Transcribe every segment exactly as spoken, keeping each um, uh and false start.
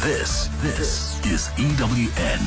This, this is E W N.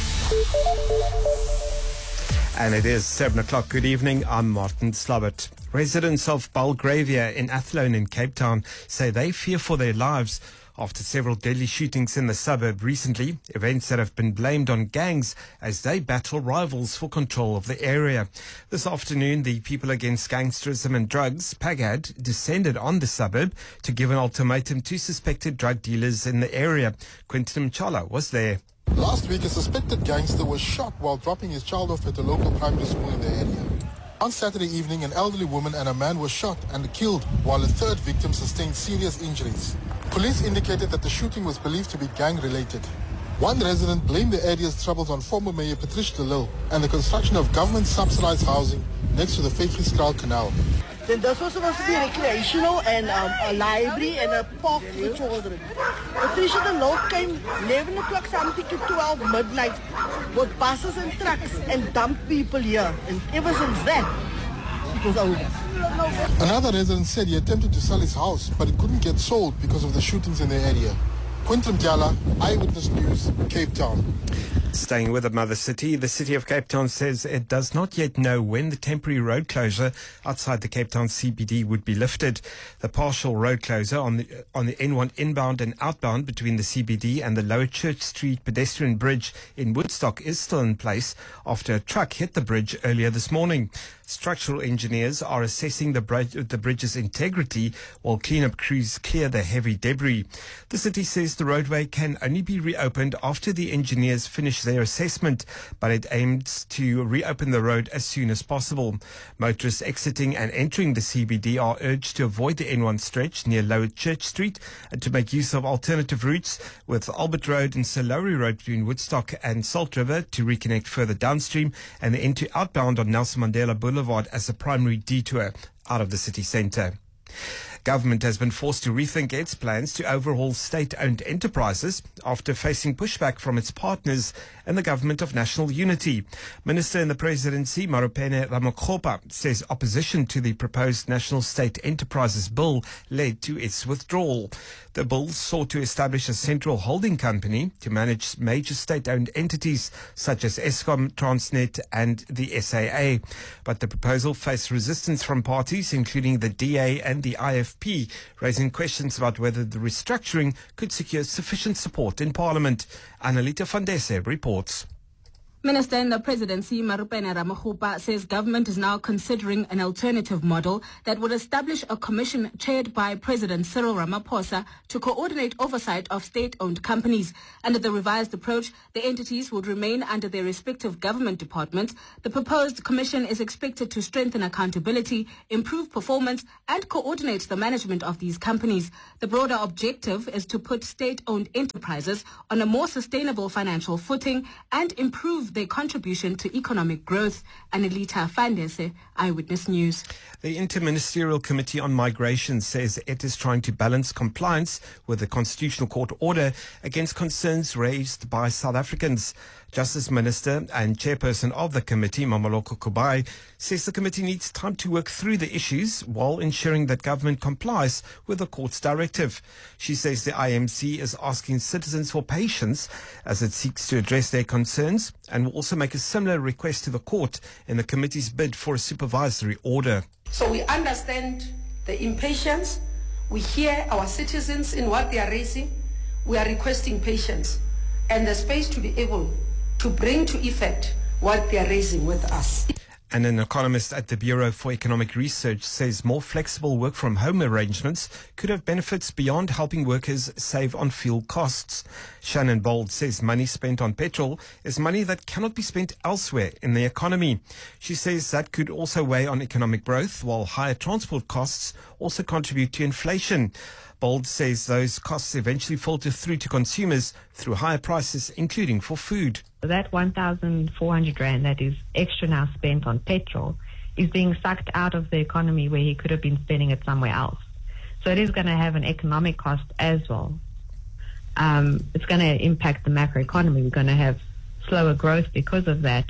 And it is seven o'clock. Good evening. I'm Martin Slabbert. Residents of Belgravia in Athlone in Cape Town say they fear for their lives after several deadly shootings in the suburb recently, events that have been blamed on gangs as they battle rivals for control of the area. This afternoon, the People Against Gangsterism and Drugs, PAGAD, descended on the suburb to give an ultimatum to suspected drug dealers in the area. Quentin Mchala was there. Last week, a suspected gangster was shot while dropping his child off at a local primary school in the area. On Saturday evening, an elderly woman and a man were shot and killed, while a third victim sustained serious injuries. Police indicated that the shooting was believed to be gang-related. One resident blamed the area's troubles on former Mayor Patricia de Lille and the construction of government-subsidized housing next to the Faithley Canal. Then this was supposed to be recreational and um, a library and a park for children. Patricia de Lille came eleven o'clock something to twelve midnight with buses and trucks and dumped people here. And ever since that, it was over. Another resident said he attempted to sell his house, but it couldn't get sold because of the shootings in the area. Quentin Mchala, Eyewitness News, Cape Town. Staying with the mother city, the city of Cape Town says it does not yet know when the temporary road closure outside the Cape Town C B D would be lifted. The partial road closure on the on the N one inbound and outbound between the C B D and the Lower Church Street pedestrian bridge in Woodstock is still in place after a truck hit the bridge earlier this morning. Structural engineers are assessing the, bridge, the bridge's integrity while cleanup crews clear the heavy debris. The city says the roadway can only be reopened after the engineers finish their assessment, but it aims to reopen the road as soon as possible. Motorists exiting and entering the C B D are urged to avoid the N one stretch near Lower Church Street and to make use of alternative routes with Albert Road and Solari Road between Woodstock and Salt River to reconnect further downstream, and the into outbound on Nelson Mandela Boulevard as a primary detour out of the city centre. Government has been forced to rethink its plans to overhaul state-owned enterprises after facing pushback from its partners and the Government of National Unity. Minister in the Presidency, Marupene Ramakgopa, says opposition to the proposed National State Enterprises Bill led to its withdrawal. The bill sought to establish a central holding company to manage major state-owned entities such as Eskom, Transnet and the S A A. But the proposal faced resistance from parties including the D A and the I F P, raising questions about whether the restructuring could secure sufficient support in Parliament. Annalita Fandese reports. Minister in the Presidency, Marupene Ramakgopa, says government is now considering an alternative model that would establish a commission chaired by President Cyril Ramaphosa to coordinate oversight of state-owned companies. Under the revised approach, the entities would remain under their respective government departments. The proposed commission is expected to strengthen accountability, improve performance, and coordinate the management of these companies. The broader objective is to put state-owned enterprises on a more sustainable financial footing and improve their contribution to economic growth. Annalita Fandese, Eyewitness News. The Interministerial Committee on Migration says it is trying to balance compliance with the Constitutional Court order against concerns raised by South Africans. Justice Minister and Chairperson of the committee, Mamaloko Kubai, says the committee needs time to work through the issues while ensuring that government complies with the court's directive. She says the I M C is asking citizens for patience as it seeks to address their concerns and will also make a similar request to the court in the committee's bid for a supervisory order. So we understand the impatience. We hear our citizens in what they are raising. We are requesting patience and the space to be able to bring to effect what they are raising with us. And an economist at the Bureau for Economic Research says more flexible work-from-home arrangements could have benefits beyond helping workers save on fuel costs. Shannon Bold says money spent on petrol is money that cannot be spent elsewhere in the economy. She says that could also weigh on economic growth, while higher transport costs also contribute to inflation. Bold says those costs eventually filter through to consumers through higher prices, including for food. That one thousand four hundred rand that is extra now spent on petrol is being sucked out of the economy where he could have been spending it somewhere else. So it is going to have an economic cost as well. Um, it's going to impact the macroeconomy. We're going to have slower growth because of that.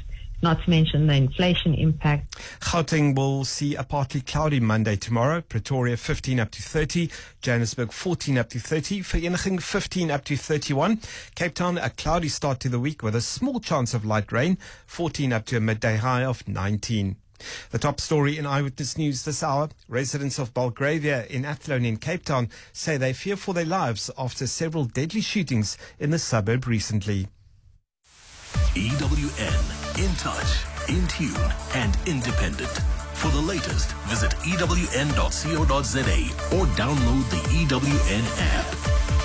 not to mention the inflation impact. Gauteng will see a partly cloudy Monday tomorrow. Pretoria fifteen up to thirty. Johannesburg fourteen up to thirty. Vereeniging fifteen up to thirty-one. Cape Town a cloudy start to the week with a small chance of light rain. fourteen up to a midday high of nineteen. The top story in Eyewitness News this hour. Residents of Belgravia in Athlone in Cape Town say they fear for their lives after several deadly shootings in the suburb recently. E W N, in touch, in tune, and independent. For the latest, visit E W N dot co dot za or download the E W N app.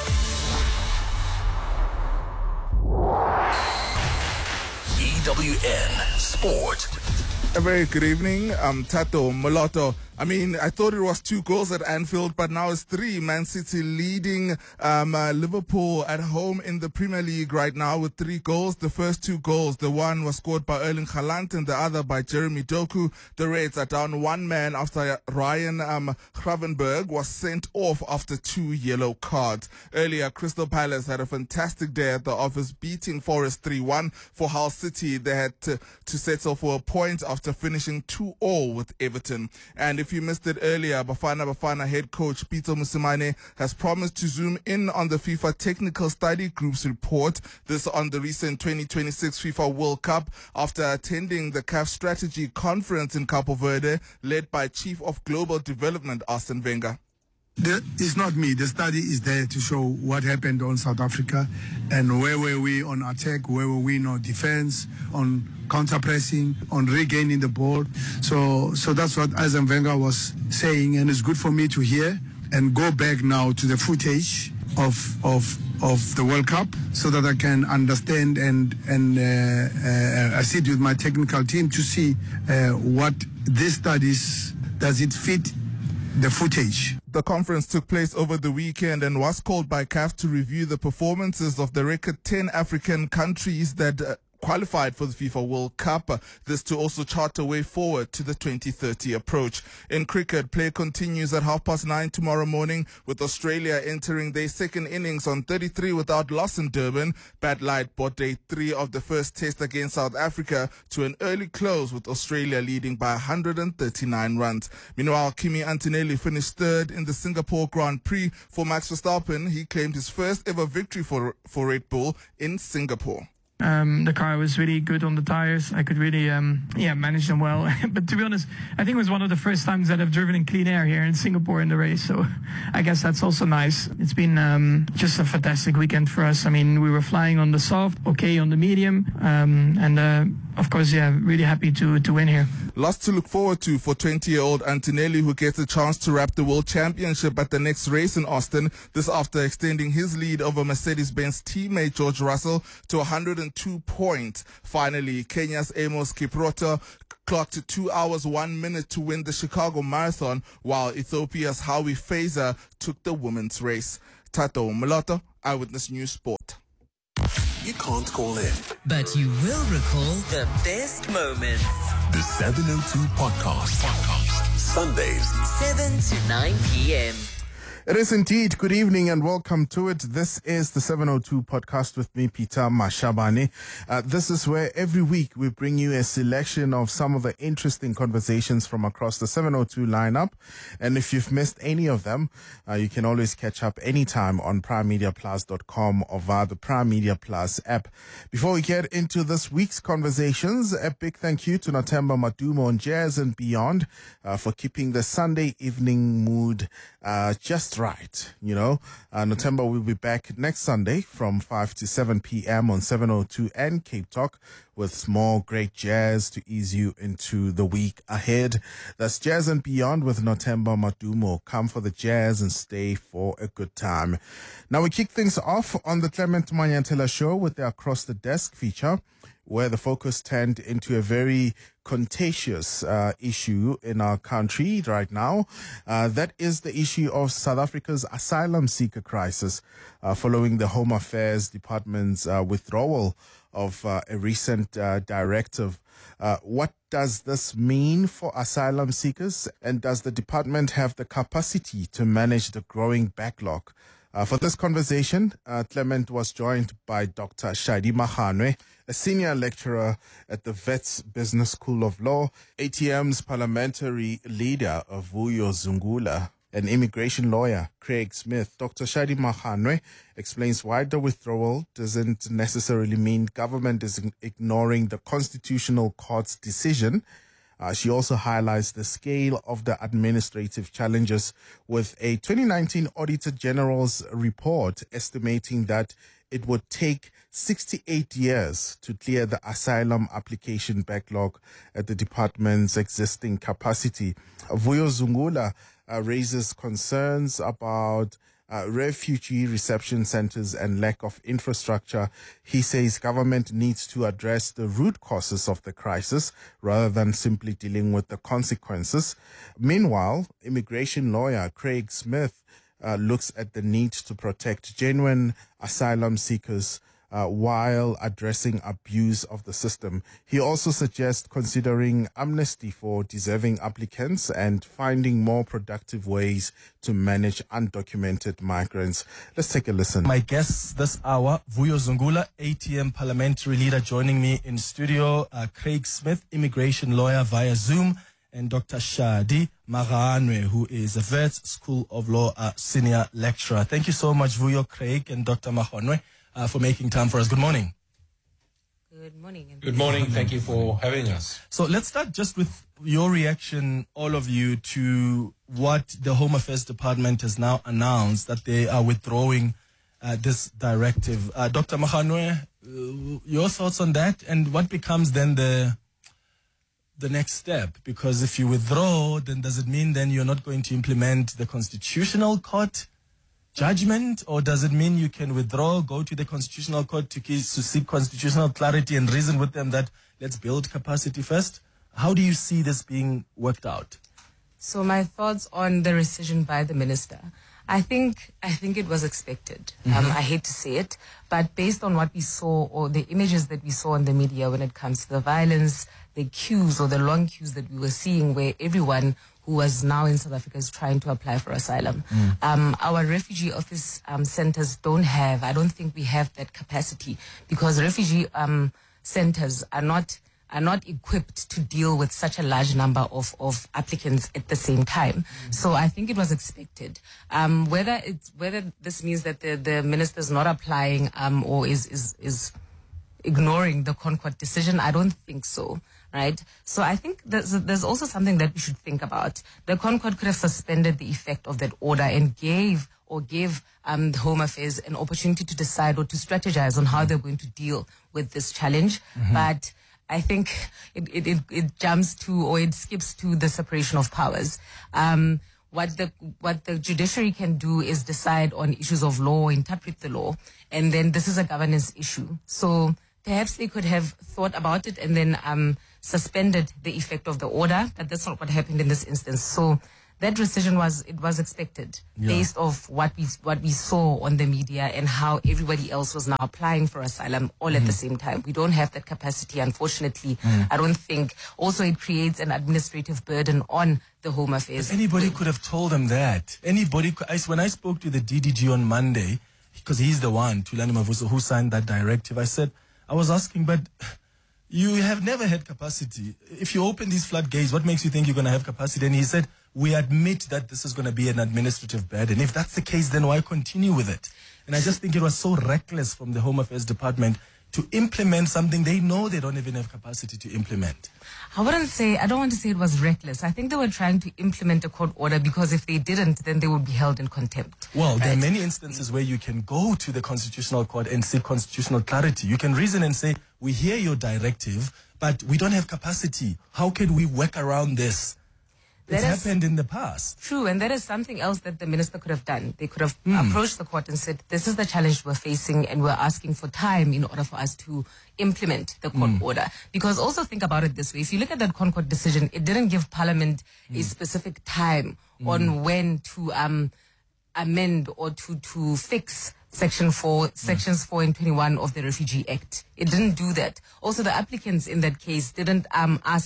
E W N Sport. A very good evening. I'm Tato Moloto. I mean, I thought it was two goals at Anfield, but now it's three. Man City leading um, uh, Liverpool at home in the Premier League right now with three goals. The first two goals, the one was scored by Erling Haaland and the other by Jeremy Doku. The Reds are down one man after Ryan um, Gravenberg was sent off after two yellow cards. Earlier, Crystal Palace had a fantastic day at the office, beating Forest three one. For Hull City, they had to, to settle for a point after finishing two all with Everton. And if If you missed it earlier, Bafana Bafana head coach Peter Mosimane has promised to zoom in on the FIFA Technical Study Group's report. This on the recent twenty twenty-six FIFA World Cup after attending the C A F Strategy Conference in Cabo Verde, led by Chief of Global Development Arsene Wenger. The, it's not me. The study is there to show what happened on South Africa and where were we on attack, where were we on defense, on counter-pressing, on regaining the ball. So so that's what Arsene Wenger was saying, and it's good for me to hear and go back now to the footage of of of the World Cup so that I can understand and, and uh, uh, I sit with my technical team to see uh, what this studies, does it fit the footage. The conference took place over the weekend and was called by C A F to review the performances of the record ten African countries that uh, qualified for the FIFA World Cup. Uh, this to also chart a way forward to the twenty thirty approach. In cricket, play continues at half past nine tomorrow morning with Australia entering their second innings on thirty-three without loss in Durban. Bad light brought day three of the first test against South Africa to an early close with Australia leading by one hundred thirty-nine runs. Meanwhile, Kimi Antonelli finished third in the Singapore Grand Prix. For Max Verstappen, he claimed his first ever victory for, for Red Bull in Singapore. Um, the car was really good on the tires. I could really, um, yeah, manage them well. But to be honest, I think it was one of the first times that I've driven in clean air here in Singapore in the race. So I guess that's also nice. It's been um, just a fantastic weekend for us. I mean, we were flying on the soft, okay on the medium, um, and uh, of course, yeah, really happy to to win here. Lots to look forward to for twenty-year-old Antonelli, who gets a chance to wrap the World Championship at the next race in Austin. This after extending his lead over Mercedes-Benz teammate George Russell to one hundred two points. Finally, Kenya's Amos Kiprotich clocked two hours, one minute to win the Chicago Marathon, while Ethiopia's Howie Fazer took the women's race. Tato Moloto, Eyewitness News Sport. You can't call in, but you will recall the best moments. The seven oh two Podcast. Podcast. Sundays, seven to nine p.m. It is indeed. Good evening and welcome to it. This is the seven oh two Podcast with me, Peter Mashabane. Uh, this is where every week we bring you a selection of some of the interesting conversations from across the seven oh two lineup. And if you've missed any of them, uh, you can always catch up anytime on prime media plus dot com or via the Prime Media Plus app. Before we get into this week's conversations, a big thank you to Nothemba Madumo on Jazz and Beyond uh, for keeping the Sunday evening mood uh, just right. You know, uh, Nothemba will be back next Sunday from five to seven p.m. on seven oh two and Cape Talk with more great jazz to ease you into the week ahead. That's Jazz and Beyond with Nothemba Madumo. Come for the jazz and stay for a good time. Now we kick things off on the Clement Manyantela show with the Across the Desk feature, where the focus turned into a very contentious uh, issue in our country right now. Uh, that is the issue of South Africa's asylum seeker crisis uh, following the Home Affairs Department's uh, withdrawal of uh, a recent uh, directive. Uh, what does this mean for asylum seekers, and does the department have the capacity to manage the growing backlog? Uh, for this conversation, uh, Clement was joined by Doctor Shadi Maghanwe, a senior lecturer at the Wits Business School of Law, A T M's parliamentary leader Vuyo Zungula, an immigration lawyer, Craig Smith. Doctor Shadi Maghanwe explains why the withdrawal doesn't necessarily mean government is ignoring the Constitutional Court's decision. Uh, she also highlights the scale of the administrative challenges, with a twenty nineteen Auditor General's report estimating that it would take sixty-eight years to clear the asylum application backlog at the department's existing capacity. Vuyo Zungula uh, raises concerns about Uh, refugee reception centers and lack of infrastructure. He says government needs to address the root causes of the crisis rather than simply dealing with the consequences. Meanwhile, immigration lawyer Craig Smith uh, looks at the need to protect genuine asylum seekers uh, while addressing abuse of the system. He also suggests considering amnesty for deserving applicants and finding more productive ways to manage undocumented migrants. Let's take a listen. My guests this hour, Vuyo Zungula, A T M parliamentary leader, joining me in studio, uh, Craig Smith, immigration lawyer via Zoom, and Doctor Shadi Maghanwe, who is a Wits School of Law uh, senior lecturer. Thank you so much, Vuyo, Craig, and Doctor Maghanwe, uh, for making time for us. Good morning. Good morning. Good morning. Thank you for having us. So let's start just with your reaction, all of you, to what the Home Affairs Department has now announced, that they are withdrawing uh, this directive. Uh, Doctor Maghanwe, uh, your thoughts on that, and what becomes then the the next step? Because if you withdraw, then does it mean then you're not going to implement the Constitutional Court judgment, or does it mean you can withdraw, go to the Constitutional Court to, to seek constitutional clarity and reason with them that let's build capacity first? How do you see this being worked out? So my thoughts on the rescission by the minister. I think I think it was expected. Mm-hmm. Um, I hate to say it, but based on what we saw, or the images that we saw in the media when it comes to the violence, the queues or the long queues that we were seeing, where everyone who was now in South Africa is trying to apply for asylum. Mm. Um, our refugee office um, centers don't have, I don't think we have that capacity, because refugee um, centers are not are not equipped to deal with such a large number of, of applicants at the same time. Mm. So I think it was expected. Um, whether it's whether this means that the, the minister is not applying um, or is, is, is ignoring the Concord decision, I don't think so. Right? So I think there's, there's also something that we should think about. The Concord could have suspended the effect of that order and gave or gave um, the Home Affairs an opportunity to decide or to strategize on how they're going to deal with this challenge. Mm-hmm. But I think it, it, it, it jumps to, or it skips to, the separation of powers. Um, what the what the judiciary can do is decide on issues of law, interpret the law, and then this is a governance issue. So perhaps they could have thought about it and then um, suspended the effect of the order, but that's not what happened in this instance. So that rescission was it was expected, yeah, based off what we what we saw on the media and how everybody else was now applying for asylum all mm-hmm. at the same time. We don't have that capacity, unfortunately. Mm. I don't think. Also, it creates an administrative burden on the Home Affairs. But anybody could have told them that. Anybody. Could, I, when I spoke to the D D G on Monday, because he's the one, Thulani Mavuso, who signed that directive, I said, I was asking, but you have never had capacity. If you open these floodgates, what makes you think you're going to have capacity? And he said, we admit that this is going to be an administrative burden. If that's the case, then why continue with it? And I just think it was so reckless from the Home Affairs Department to implement something they know they don't even have capacity to implement. I wouldn't say, I don't want to say it was reckless. I think they were trying to implement a court order, because if they didn't, then they would be held in contempt. Well, right? There are many instances where you can go to the Constitutional Court and seek constitutional clarity. You can reason and say, we hear your directive, but we don't have capacity. How can we work around this? It's happened in the past. True, and that is something else that the minister could have done. They could have mm. approached the court and said, this is the challenge we're facing, and we're asking for time in order for us to implement the court mm. order. Because also think about it this way. If you look at that Concord decision, it didn't give Parliament mm. a specific time mm. on when to um, amend or to, to fix Section four, mm. Sections four and twenty-one of the Refugee Act. It didn't do that. Also, the applicants in that case didn't um, ask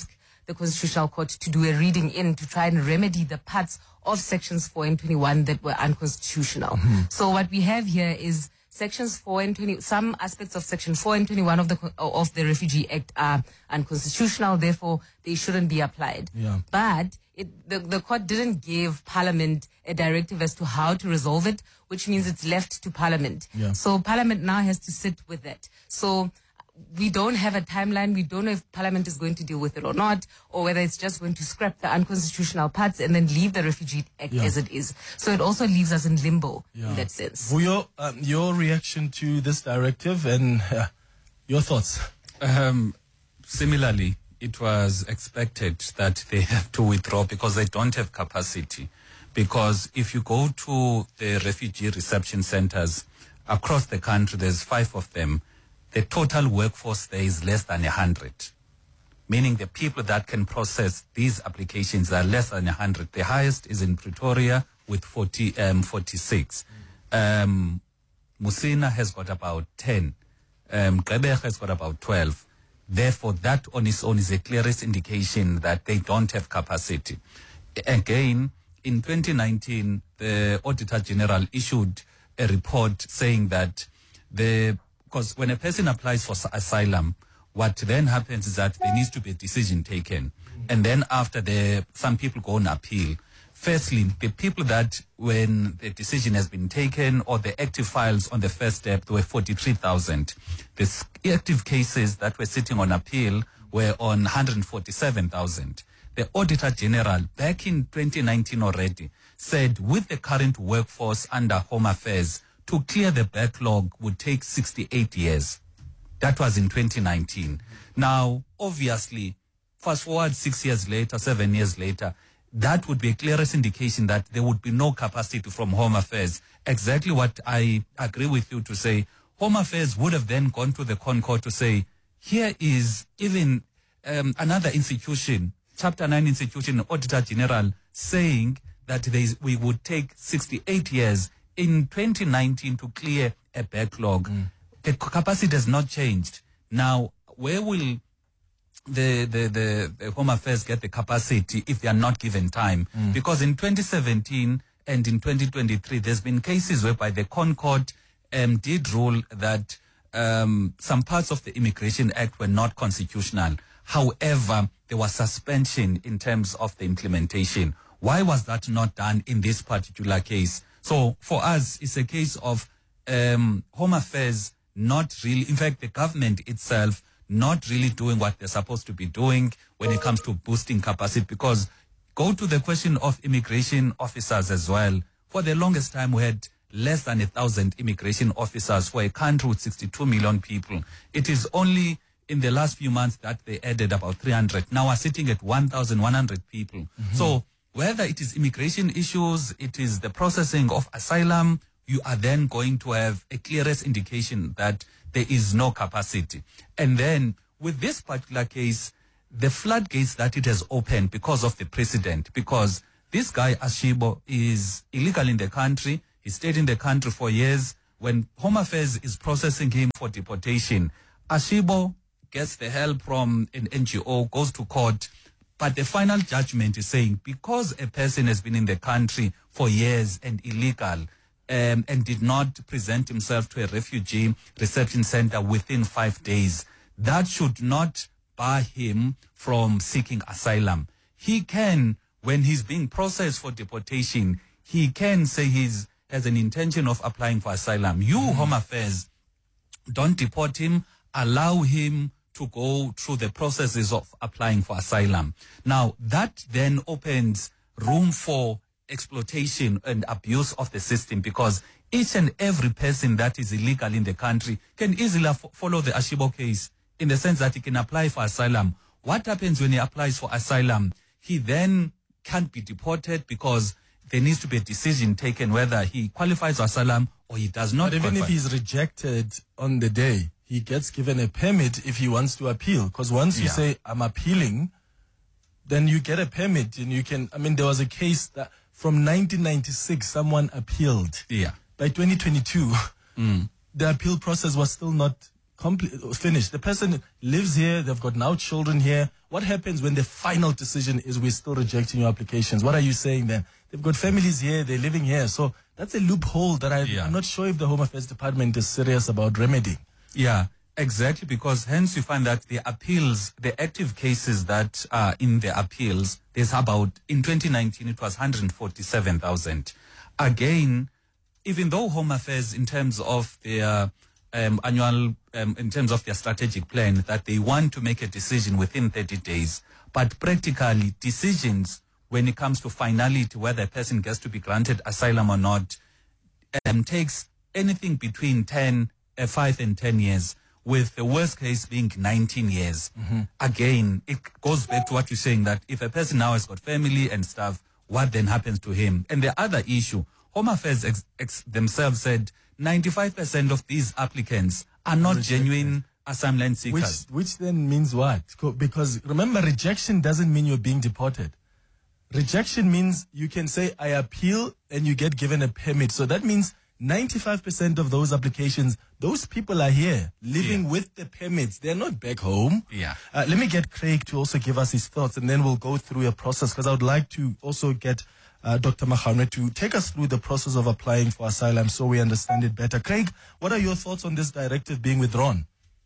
the Constitutional Court to do a reading in to try and remedy the parts of sections four and twenty-one that were unconstitutional. Mm-hmm. So what we have here is sections four and twenty, some aspects of section four and twenty-one of the of the Refugee Act are unconstitutional, therefore they shouldn't be applied. Yeah. But it, the, the court didn't give Parliament a directive as to how to resolve it, which means it's left to Parliament. Yeah. So Parliament now has to sit with that. So we don't have a timeline. We don't know if Parliament is going to deal with it or not, or whether it's just going to scrap the unconstitutional parts and then leave the Refugee Act Yeah. as it is. So it also leaves us in limbo Yeah. in that sense. Vuyo, um, your reaction to this directive and uh, your thoughts? Um, similarly, it was expected that they have to withdraw because they don't have capacity. Because if you go to the refugee reception centers across the country, there's five of them. The total workforce there is less than a hundred, meaning the people that can process these applications are less than a hundred. The highest is in Pretoria with forty, um, forty-six. Um, Musina has got about ten. Um, Gqeberha has got about twelve. Therefore, that on its own is the clearest indication that they don't have capacity. Again, in twenty nineteen, the Auditor General issued a report saying that the, because when a person applies for asylum, what then happens is that there needs to be a decision taken. And then after the, some people go on appeal. Firstly, the people that when the decision has been taken or the active files on the first step, there were forty-three thousand. The s- active cases that were sitting on appeal were on one hundred forty-seven thousand. The Auditor General, back in twenty nineteen already, said with the current workforce under Home Affairs, to clear the backlog would take sixty-eight years. That was in twenty nineteen. Now, obviously, fast forward six years later, seven years later, that would be a clearest indication that there would be no capacity from Home Affairs. Exactly what I agree with you to say. Home Affairs would have then gone to the Concord to say, here is even um, another institution, Chapter nine institution, Auditor General, saying that there is, we would take sixty-eight years in twenty nineteen to clear a backlog. Mm. The capacity has not changed. Now, where will the, the, the, the Home Affairs get the capacity if they are not given time? Mm. Because in twenty seventeen and in twenty twenty-three, there's been cases whereby the Concord um, did rule that um, some parts of the Immigration Act were not constitutional. However, there was suspension in terms of the implementation. Why was that not done in this particular case? So for us, it's a case of um, Home Affairs not really, in fact, the government itself not really doing what they're supposed to be doing when it comes to boosting capacity. Because go to the question of immigration officers as well. For the longest time, we had less than a thousand immigration officers for a country with sixty-two million people. It is only in the last few months that they added about three hundred. Now we're sitting at one thousand one hundred people. Mm-hmm. So whether it is immigration issues, it is the processing of asylum, you are then going to have a clearest indication that there is no capacity. And then with this particular case, the floodgates that it has opened because of the precedent, because this guy Ashibo is illegal in the country. He stayed in the country for years. When Home Affairs is processing him for deportation, Ashibo gets the help from an N G O, goes to court. But the final judgment is saying because a person has been in the country for years and illegal um, and did not present himself to a refugee reception center within five days, that should not bar him from seeking asylum. He can, when he's being processed for deportation, he can say he's has an intention of applying for asylum. You, mm. Home Affairs, don't deport him, allow him to go through the processes of applying for asylum. Now, that then opens room for exploitation and abuse of the system, because each and every person that is illegal in the country can easily f- follow the Ashibo case in the sense that he can apply for asylum. What happens when he applies for asylum? He then can't be deported because there needs to be a decision taken whether he qualifies for asylum or he does not. But even qualify. if he's rejected on the day, he gets given a permit if he wants to appeal. Because once you Yeah. say, I'm appealing, then you get a permit and you can, I mean, there was a case that from nineteen ninety-six, someone appealed. Yeah. By twenty twenty-two, mm. the appeal process was still not Compl- finished. The person lives here. They've got now children here. What happens when the final decision is we're still rejecting your applications? What are you saying then? They've got families here. They're living here. So that's a loophole that I, Yeah. I'm not sure if the Home Affairs Department is serious about remedying. Yeah, exactly, because hence you find that the appeals, the active cases that are in the appeals, there's about, in twenty nineteen, it was one hundred forty-seven thousand. Again, even though Home Affairs, in terms of their um, annual, um, in terms of their strategic plan, that they want to make a decision within thirty days, but practically decisions when it comes to finality, whether a person gets to be granted asylum or not, um, takes anything between ten, uh, five and ten years, with the worst case being nineteen years. Mm-hmm. Again, it goes back to what you're saying, that if a person now has got family and stuff, what then happens to him? And the other issue, Home Affairs ex- ex- themselves said ninety-five percent of these applicants are not Rejected. genuine asylum seekers. Which, which then means what? Co- Because remember, rejection doesn't mean you're being deported. Rejection means you can say, I appeal, and you get given a permit. So that means ninety-five percent of those applications, those people are here, living Yeah. with the permits. They're not back home. Yeah. Uh, let me get Craig to also give us his thoughts, and then we'll go through a process, because I would like to also get uh, Doctor Maganoe to take us through the process of applying for asylum so we understand it better. Craig, what are your thoughts on this directive being withdrawn?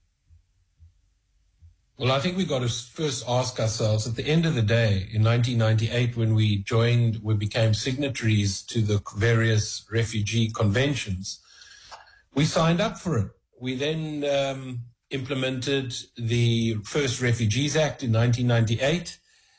Well, I think we've got to first ask ourselves, at the end of the day, in nineteen ninety-eight, when we joined, we became signatories to the various refugee conventions, we signed up for it. We then um, implemented the first Refugees Act in nineteen ninety-eight,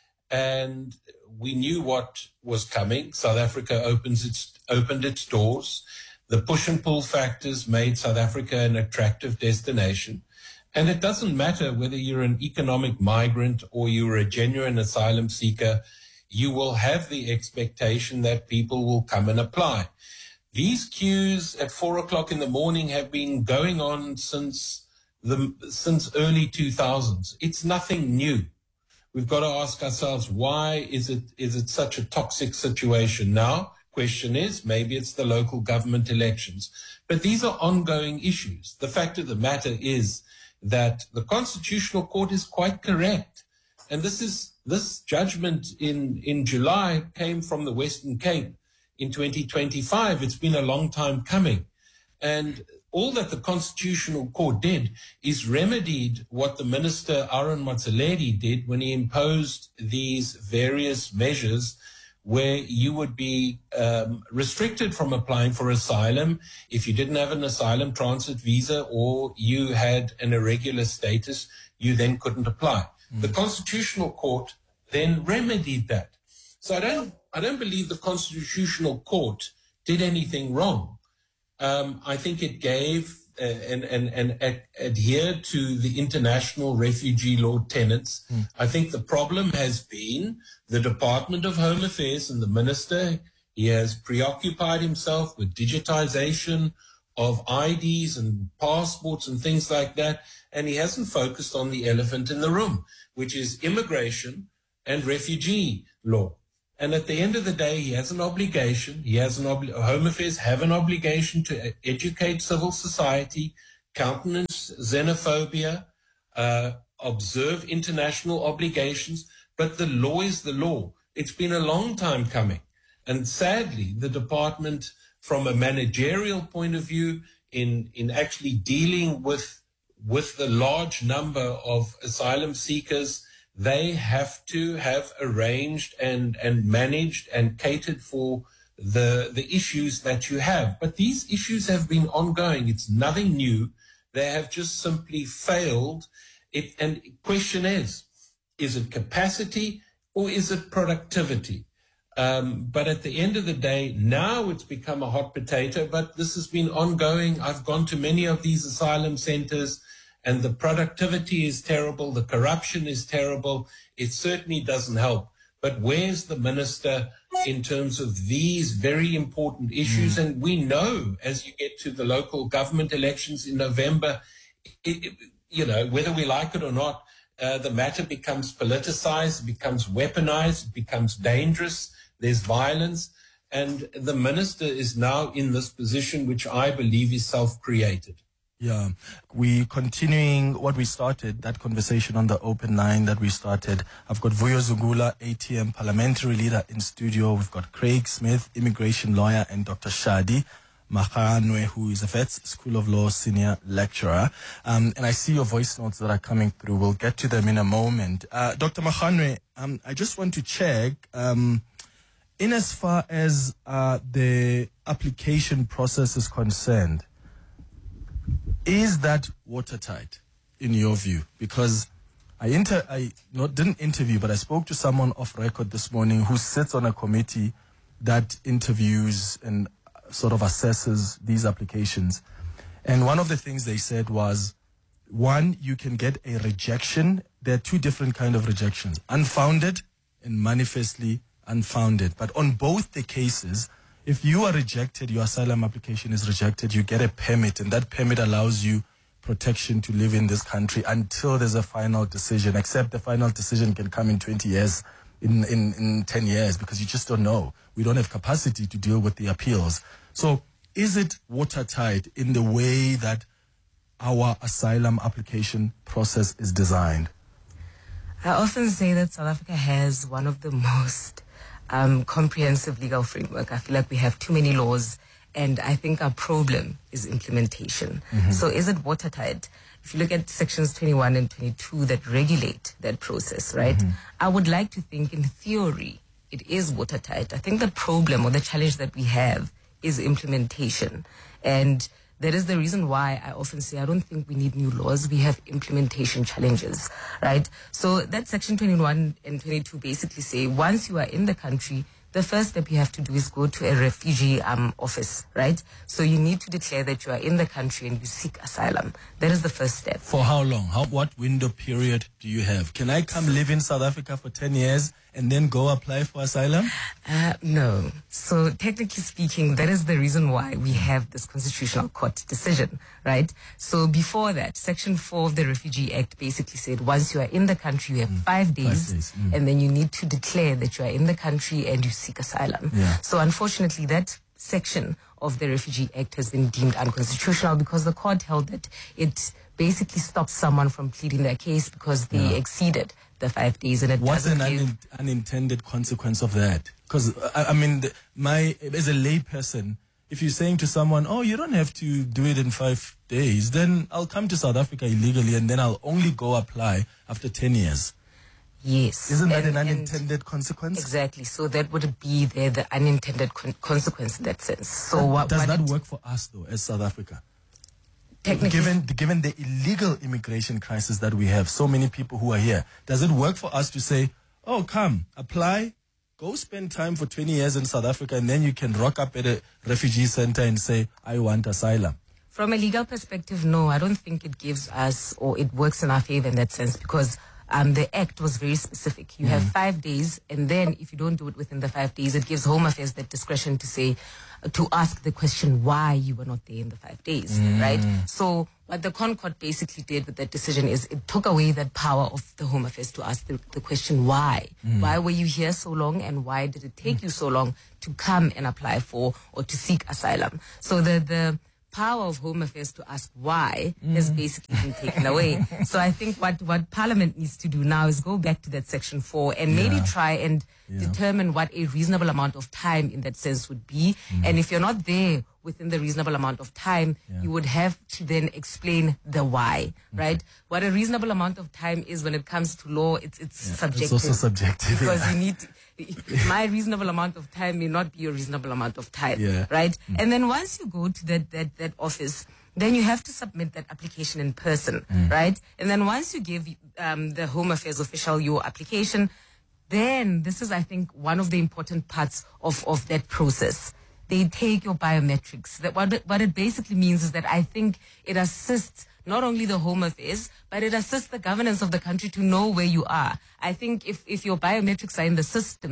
and we knew what was coming. South Africa opens its, opened its doors. The push and pull factors made South Africa an attractive destination. And it doesn't matter whether you're an economic migrant or you're a genuine asylum seeker, you will have the expectation that people will come and apply. These queues at four o'clock in the morning have been going on since the since early two thousands. It's nothing new. We've got to ask ourselves, why is it is it such a toxic situation now? Question is, maybe it's the local government elections. But these are ongoing issues. The fact of the matter is that the Constitutional Court is quite correct. And this is this judgment in, in July came from the Western Cape in twenty twenty-five. It's been a long time coming. And all that the Constitutional Court did is remedied what the Minister Aaron Motsoaledi did when he imposed these various measures where you would be um, restricted from applying for asylum if you didn't have an asylum transit visa or you had an irregular status, you then couldn't apply. Mm. The Constitutional Court then remedied that. So I don't, I don't believe the Constitutional Court did anything wrong. Um, I think it gave uh, and, and, and ad- adhered to the international refugee law tenets. Mm. I think the problem has been the Department of Home Affairs and the Minister. He has preoccupied himself with digitization of I Ds and passports and things like that, and he hasn't focused on the elephant in the room, which is immigration and refugee law. And at the end of the day, he has an obligation, he has an obli- Home Affairs have an obligation to educate civil society, countenance xenophobia, uh, observe international obligations, but the law is the law. It's been a long time coming. And sadly, the department, from a managerial point of view, in, in actually dealing with, with the large number of asylum seekers, they have to have arranged and, and managed and catered for the, the issues that you have. But these issues have been ongoing. It's nothing new. They have just simply failed. It, and the question is, is it capacity or is it productivity? Um, but at the end of the day, now it's become a hot potato, but this has been ongoing. I've gone to many of these asylum centers, and the productivity is terrible. The corruption is terrible. It certainly doesn't help. But where's the minister in terms of these very important issues? Mm. And we know as you get to the local government elections in November, it, it, you know, whether we like it or not, uh, the matter becomes politicized, it becomes weaponized, it becomes dangerous. There's violence. And the minister is now in this position, which I believe is self-created. Yeah, we continuing what we started, that conversation on the open line that we started. I've got Vuyo Zungula, A T M parliamentary leader in studio. We've got Craig Smith, immigration lawyer, and Doctor Shadi Makhanwe, who is a Wits School of Law senior lecturer. Um, and I see your voice notes that are coming through. We'll get to them in a moment. Uh, Doctor Makhanwe, um, I just want to check, um, in as far as uh, the application process is concerned, is that watertight in your view? Because I inter I not didn't interview, but I spoke to someone off record this morning who sits on a committee that interviews and sort of assesses these applications. And one of the things they said was, one, you can get a rejection. There are two different kind of rejections: unfounded and manifestly unfounded. But on both the cases, if you are rejected, your asylum application is rejected, you get a permit, and that permit allows you protection to live in this country until there's a final decision, except the final decision can come in twenty years, in, in, in ten years, because you just don't know. We don't have capacity to deal with the appeals. So is it watertight in the way that our asylum application process is designed? I often say that South Africa has one of the most Um, comprehensive legal framework. I feel like we have too many laws, and I think our problem is implementation. Mm-hmm. So is it watertight? If you look at sections twenty-one and twenty-two that regulate that process, right? Mm-hmm. I would like to think in theory it is watertight. I think the problem or the challenge that we have is implementation. And that is the reason why I often say I don't think we need new laws. We have implementation challenges, right? So that section twenty-one and twenty-two basically say once you are in the country, the first step you have to do is go to a refugee um, office, right? So you need to declare that you are in the country and you seek asylum. That is the first step. For how long? How, what window period do you have? Can I come live in South Africa for ten years and then go apply for asylum? Uh, no. So technically speaking, that is the reason why we have this Constitutional Court decision, right? So before that, Section four of the Refugee Act basically said once you are in the country, you have mm. five days, five days. Mm. and then you need to declare that you are in the country and you seek asylum. Yeah. So unfortunately, that section of the Refugee Act has been deemed unconstitutional because the court held that it basically stops someone from pleading their case because they yeah. exceeded the five days. And it What's an give... un- unintended consequence of that? Because, I, I mean, the, my as a lay person, if you're saying to someone, oh, you don't have to do it in five days, then I'll come to South Africa illegally and then I'll only go apply after ten years. Yes. Isn't that and, an unintended consequence? Exactly. So that would be there, the unintended con- consequence in that sense. So that, what does what that it, work for us though, as South Africa? Technically, given given the illegal immigration crisis that we have, so many people who are here, does it work for us to say, "Oh, come, apply, go spend time for twenty years in South Africa, and then you can rock up at a refugee center and say, I want asylum"? From a legal perspective, no, I don't think it gives us or it works in our favor in that sense because Um, the act was very specific. You mm. have five days, and then if you don't do it within the five days, it gives Home Affairs that discretion to say, uh, to ask the question why you were not there in the five days, mm. right? So what the Concord basically did with that decision is it took away that power of the Home Affairs to ask the, the question why. Mm. Why were you here so long, and why did it take mm. you so long to come and apply for or to seek asylum? So the the power of Home Affairs to ask why mm. has basically been taken away. So I think what, what Parliament needs to do now is go back to that Section four and yeah. maybe try and yeah. determine what a reasonable amount of time in that sense would be. Mm. And if you're not there within the reasonable amount of time, yeah. you would have to then explain the why, mm. right? What a reasonable amount of time is when it comes to law, it's it's yeah. subjective. It's also subjective. Because yeah. you need... To, my reasonable amount of time may not be a reasonable amount of time, yeah. right? Mm. And then once you go to that, that, that office, then you have to submit that application in person, mm. right? And then once you give um, the Home Affairs official your application, then this is, I think, one of the important parts of, of that process. They take your biometrics. That what, what it basically means is that I think it assists not only the Home Affairs, but it assists the governance of the country to know where you are. I think if, if your biometrics are in the system,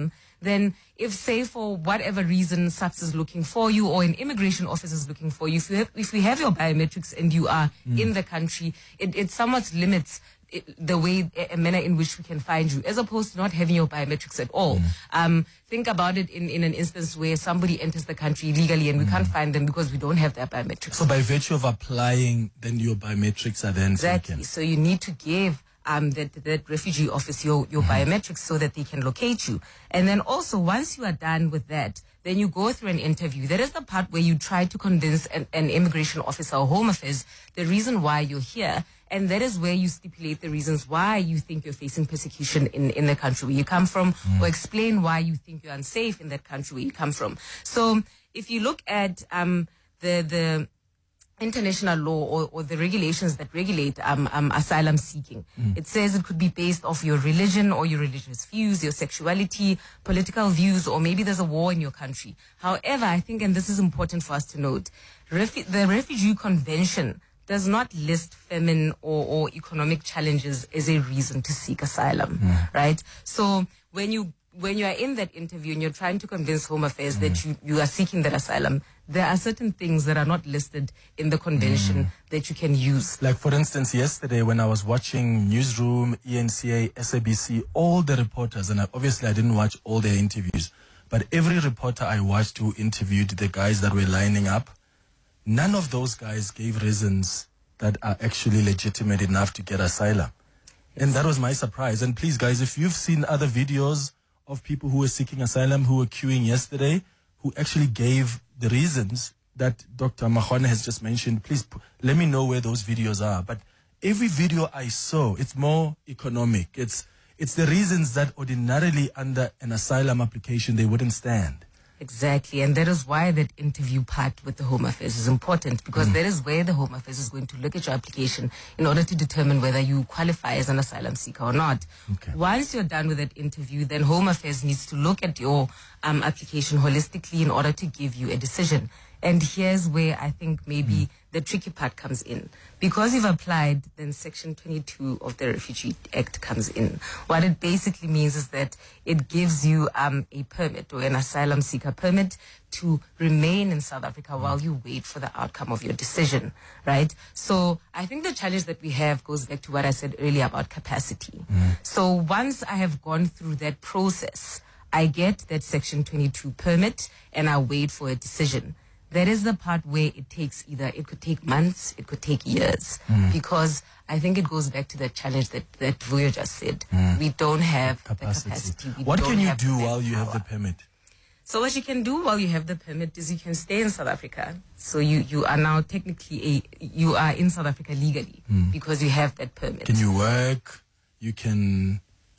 then if, say, for whatever reason, SAPS is looking for you or an immigration office is looking for you, if you have, if we have your biometrics and you are Mm. in the country, it, it somewhat limits it, the way, a manner in which we can find you, as opposed to not having your biometrics at all. Um, think about it in, in an instance where somebody enters the country illegally and we can't find them because we don't have their biometrics. So by virtue of applying, then your biometrics are then Exactly. taken. So you need to give um, that, that refugee office your, your biometrics so that they can locate you. And then also, once you are done with that, then you go through an interview. That is the part where you try to convince an, an immigration officer or home affairs the reason why you're here. And that is where you stipulate the reasons why you think you're facing persecution in, in the country where you come from, or explain why you think you're unsafe in that country where you come from. So if you look at um, the the international law or, or the regulations that regulate um, um, asylum seeking, it says it could be based off your religion or your religious views, your sexuality, political views, or maybe there's a war in your country. However, I think, and this is important for us to note, refu- the Refugee Convention does not list famine or, or economic challenges as a reason to seek asylum, right? So when you when you are in that interview and you're trying to convince Home Affairs that you, you are seeking that asylum, there are certain things that are not listed in the convention that you can use. Like, for instance, yesterday when I was watching Newsroom, E N C A, S A B C, all the reporters, and I, obviously I didn't watch all their interviews, but every reporter I watched who interviewed the guys that were lining up, none of those guys gave reasons that are actually legitimate enough to get asylum. And that was my surprise. And please, guys, if you've seen other videos of people who were seeking asylum, who were queuing yesterday, who actually gave the reasons that Doctor Mahone has just mentioned, please p- let me know where those videos are. But every video I saw, it's more economic. It's, it's the reasons that ordinarily under an asylum application, they wouldn't stand. Exactly, and that is why that interview part with the Home Affairs is important, because that is where the Home Affairs is going to look at your application in order to determine whether you qualify as an asylum seeker or not. Once you're done with that interview, then Home Affairs needs to look at your um, application holistically in order to give you a decision. And here's where I think maybe the tricky part comes in. Because you've applied, then Section twenty-two of the Refugee Act comes in. What it basically means is that it gives you um, a permit or an asylum seeker permit to remain in South Africa while you wait for the outcome of your decision, right? So I think the challenge that we have goes back to what I said earlier about capacity. So once I have gone through that process, I get that Section twenty-two permit and I wait for a decision. That is the part where it takes either, it could take months, it could take years, Mm. because I think it goes back to that challenge that, that Vuyo just said. Mm. We don't have Capacity. the capacity. We What don't can you have do the while you have the manpower. permit? So what you can do while you have the permit is you can stay in South Africa. So you, you are now technically, a, you are in South Africa legally Mm. because you have that permit. Can you work? You can...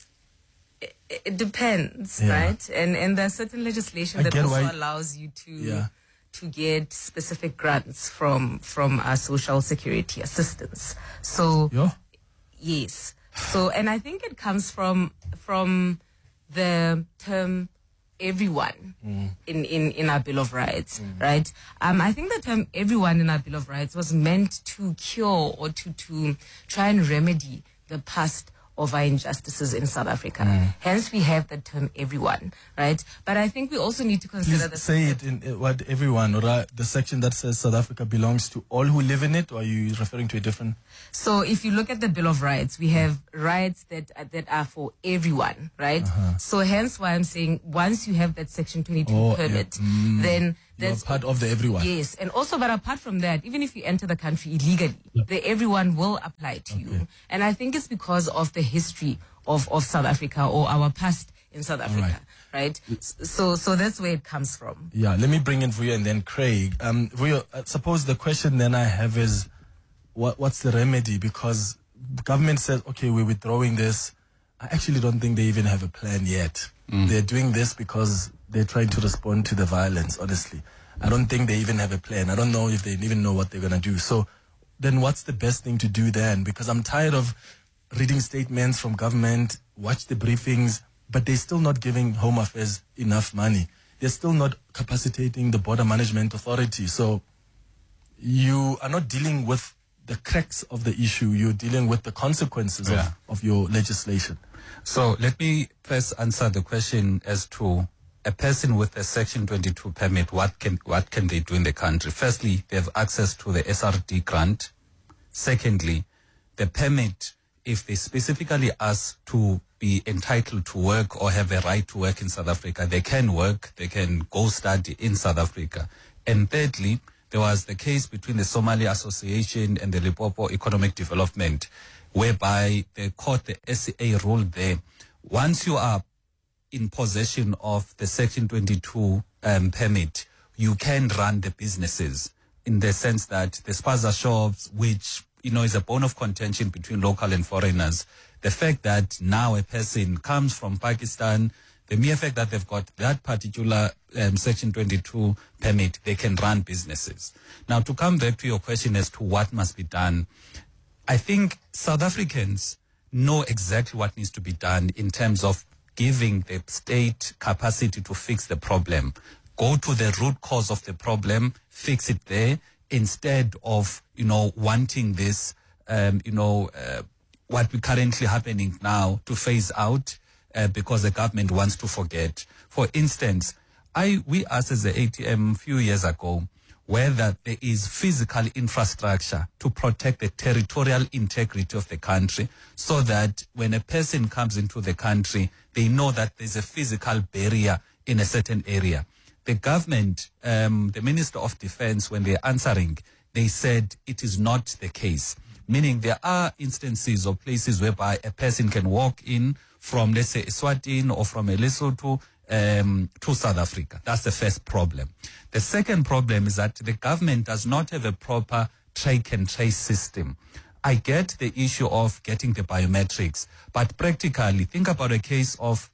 It, it depends, Yeah. right? And and there's certain legislation I that get also why- allows you to Yeah. to get specific grants from from our social security assistance. So yes. So and I think it comes from from the term everyone in, in, in our Bill of Rights, right? Um, I think the term everyone in our Bill of Rights was meant to cure or to, to try and remedy the past of our injustices in South Africa. Hence, we have the term everyone, right? But I think we also need to consider Please the say it in uh, what everyone, or uh, the section that says South Africa belongs to all who live in it, or are you referring to a different? So if you look at the Bill of Rights, we have rights that uh, that are for everyone, right? Uh-huh. So hence why I'm saying once you have that Section twenty-two Oh, yeah. permit, Mm. then You're that's part of the everyone. Yes, and also, but apart from that, even if you enter the country illegally, the everyone will apply to you. And I think it's because of the history of, of South Africa or our past in South Africa, right? S- So so that's where it comes from. Yeah, let me bring in Vuyo and then Craig. Um, Vuyo, uh, suppose the question then I have is, what what's the remedy? Because the government says, okay, we're withdrawing this. I actually don't think they even have a plan yet. They're doing this because they're trying to respond to the violence, honestly. I don't think they even have a plan. I don't know if they even know what they're going to do. So then what's the best thing to do then? Because I'm tired of reading statements from government, watch the briefings, but they're still not giving Home Affairs enough money. They're still not capacitating the Border Management Authority. So you are not dealing with the cracks of the issue. You're dealing with the consequences Yeah. of, of your legislation. So let me first answer the question as to a person with a Section twenty-two permit, what can what can they do in the country? Firstly, they have access to the S R D grant. Secondly, the permit, if they specifically ask to be entitled to work or have a right to work in South Africa, they can work, they can go study in South Africa. And thirdly, there was the case between the Somali Association and the Limpopo Economic Development, whereby the court, the S C A, ruled there, once you are in possession of the Section twenty-two um, permit, you can run the businesses, in the sense that the spaza shops, which, you know, is a bone of contention between local and foreigners, the fact that now a person comes from Pakistan, the mere fact that they've got that particular um, Section twenty-two permit, they can run businesses. Now, to come back to your question as to what must be done, I think South Africans know exactly what needs to be done in terms of giving the state capacity to fix the problem. Go to the root cause of the problem, fix it there, instead of, you know, wanting this, um, you know, uh, what we currently happening now to phase out uh, because the government wants to forget. For instance, I we asked as the A T M a few years ago whether there is physical infrastructure to protect the territorial integrity of the country, so that when a person comes into the country, they know that there's a physical barrier in a certain area. The government, um, the Minister of Defense, when they're answering, they said it is not the case. Meaning there are instances or places whereby a person can walk in from, let's say, Eswatini or from Lesotho um, to South Africa. That's the first problem. The second problem is that the government does not have a proper track and trace system. I get the issue of getting the biometrics, but practically, think about a case of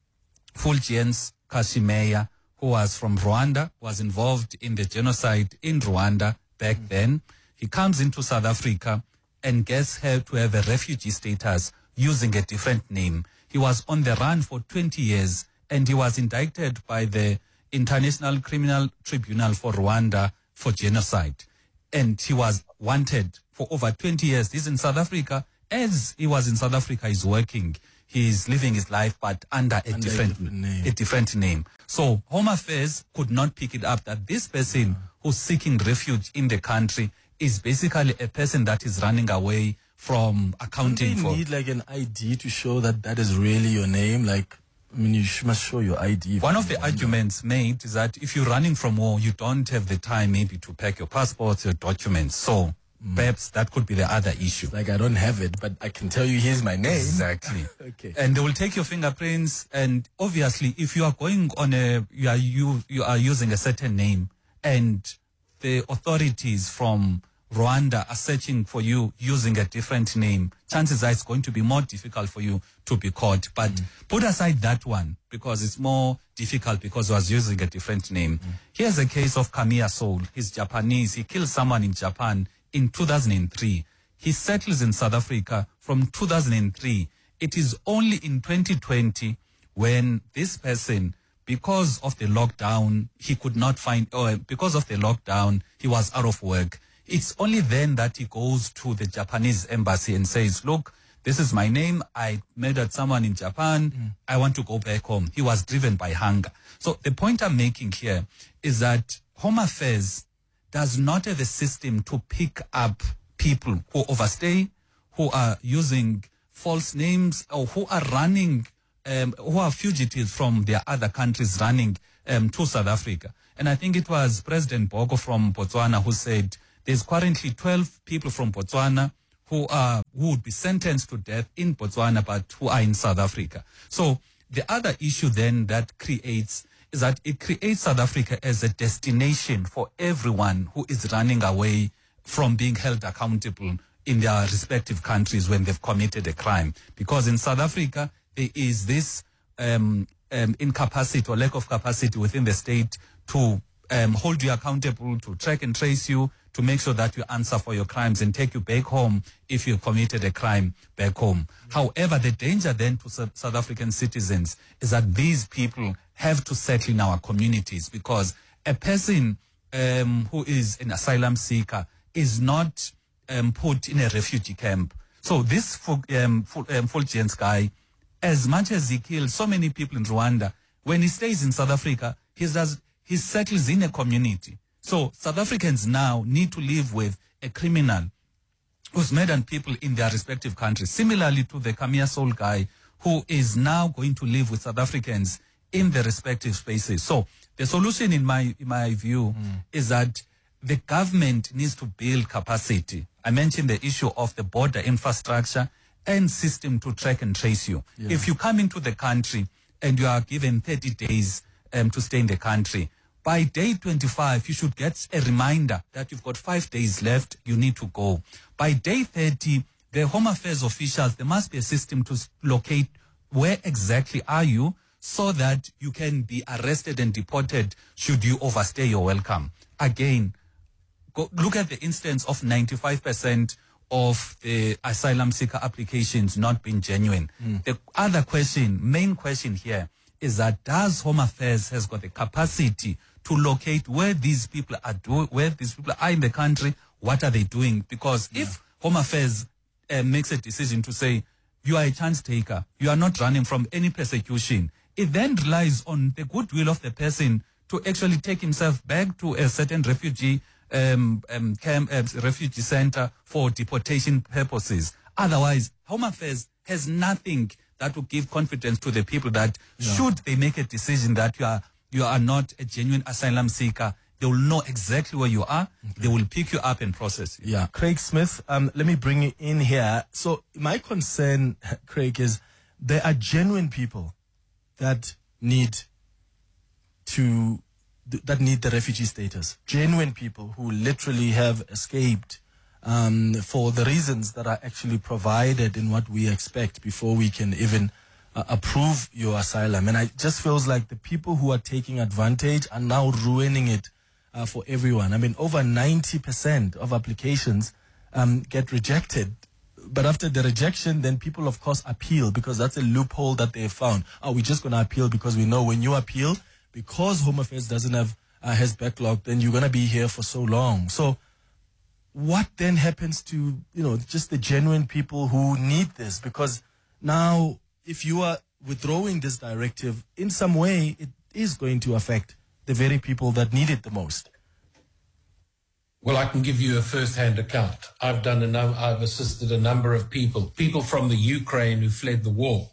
Fulgence Kashimeya, who was from Rwanda, was involved in the genocide in Rwanda back mm-hmm. then. He comes into South Africa and gets help to have a refugee status using a different name. He was on the run for twenty years, and he was indicted by the International Criminal Tribunal for Rwanda for genocide. And he was wanted for over twenty years. He's in South Africa. As he was in South Africa, he's working. He's living his life, but under a, under different, a different name. A different name. So Home Affairs could not pick it up that this person yeah. who's seeking refuge in the country is basically a person that is running away from accounting Don't they for. need like an I D to show that that is really your name? Like, I mean, you must show your I D. One of the arguments made is that if you're running from war, you don't have the time maybe to pack your passports, your documents. So mm. perhaps that could be the other issue. Like, I don't have it, but I can tell you here's my name. Exactly. Okay. And they will take your fingerprints. And obviously, if you are going on a, you are, you, you are using a certain name, and the authorities from Rwanda are searching for you using a different name, chances are it's going to be more difficult for you to be caught. But mm. put aside that one, because it's more difficult because he was using a different name. Mm. Here's a case of Kamiya Soul. He's Japanese. He killed someone in Japan in two thousand three. He settles in South Africa from two thousand three. It is only in twenty twenty when this person, because of the lockdown, he could not find, or because of the lockdown, he was out of work. It's only then that he goes to the Japanese embassy and says, look, this is my name. I murdered someone in Japan. Mm. I want to go back home. He was driven by hunger. So the point I'm making here is that Home Affairs does not have a system to pick up people who overstay, who are using false names, or who are running, um, who are fugitives from their other countries running um, to South Africa. And I think it was President Boko from Botswana who said, there's currently twelve people from Botswana who are who would be sentenced to death in Botswana, but who are in South Africa. So the other issue then that creates is that it creates South Africa as a destination for everyone who is running away from being held accountable in their respective countries when they've committed a crime. Because in South Africa, there is this um, um, incapacity or lack of capacity within the state to um, hold you accountable, to track and trace you, to make sure that you answer for your crimes and take you back home if you committed a crime back home. Mm-hmm. However, the danger then to South African citizens is that these people have to settle in our communities, because a person um, who is an asylum seeker is not um, put in a refugee camp. So this um, Fulgence guy, as much as he killed so many people in Rwanda, when he stays in South Africa, he does he settles in a community. So South Africans now need to live with a criminal who's murdered people in their respective countries. Similarly to the Khmer Soul guy, who is now going to live with South Africans in the respective spaces. So the solution, in my in my view, mm. is that the government needs to build capacity. I mentioned the issue of the border infrastructure and system to track and trace you. Yeah. If you come into the country and you are given thirty days um, to stay in the country, by day twenty-five, you should get a reminder that you've got five days left, you need to go. By day thirty, the Home Affairs officials, there must be a system to locate where exactly are you so that you can be arrested and deported should you overstay your welcome. Again, go, look at the instance of ninety-five percent of the asylum seeker applications not being genuine. Mm. The other question, main question here, is that does Home Affairs has got the capacity to locate where these people are doing, where these people are in the country, what are they doing? Because yeah. if Home Affairs uh, makes a decision to say, you are a chance taker, you are not running from any persecution, it then relies on the goodwill of the person to actually take himself back to a certain refugee um, um, camp, uh, refugee center for deportation purposes. Otherwise, Home Affairs has nothing that will give confidence to the people that yeah. should they make a decision that you are you are not a genuine asylum seeker, they will know exactly where you are. Okay. They will pick you up and process you. Yeah, Craig Smith, um, let me bring you in here. So my concern, Craig, is there are genuine people that need to that need the refugee status. Genuine people who literally have escaped um, for the reasons that are actually provided in what we expect before we can even uh, approve your asylum. And it just feels like the people who are taking advantage are now ruining it uh, for everyone. I mean, over ninety percent of applications um, get rejected. But after the rejection, then people, of course, appeal because that's a loophole that they have found. Oh, we're just going to appeal because we know when you appeal, because Home Affairs doesn't have, uh, has backlog, then you're going to be here for so long. So what then happens to, you know, just the genuine people who need this? Because now, if you are withdrawing this directive, in some way, it is going to affect the very people that need it the most. Well, I can give you a first-hand account. I've done a num- I've assisted a number of people, people from the Ukraine who fled the war.